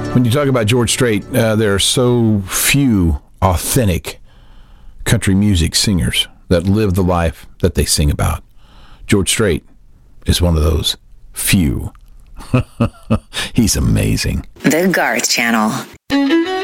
When you talk about George Strait, there are so few authentic country music singers that live the life that they sing about. George Strait is one of those few. He's amazing. The Garth Channel.